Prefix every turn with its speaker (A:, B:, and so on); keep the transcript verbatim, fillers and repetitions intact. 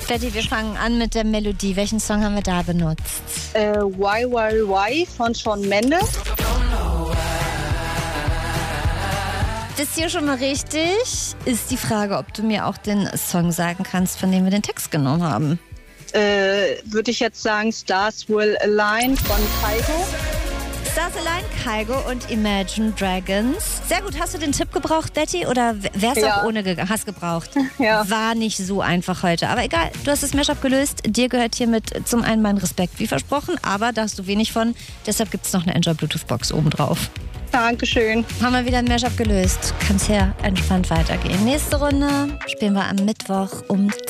A: Betty, wir fangen an mit der Melodie. Welchen Song haben wir da benutzt?
B: Äh, Why, Why, Why von Shawn Mendes.
A: Das hier schon mal richtig. Ist die Frage, ob du mir auch den Song sagen kannst, von dem wir den Text genommen haben.
B: Äh, würde ich jetzt sagen Stars Will Align von Kygo.
A: Stars Align, Kygo und Imagine Dragons. Sehr gut. Hast du den Tipp gebraucht, Betty? Oder wär's
B: Ja.
A: auch ohne gegangen? Hast gebraucht.
B: Ja.
A: War nicht so einfach heute. Aber egal, du hast das Mashup gelöst. Dir gehört hiermit zum einen mein Respekt, wie versprochen. Aber da hast du wenig von. Deshalb gibt's noch eine Enjoy Bluetooth Box obendrauf.
B: Dankeschön.
A: Haben wir wieder ein Mashup gelöst. Kann's hier entspannt weitergehen. Nächste Runde spielen wir am Mittwoch um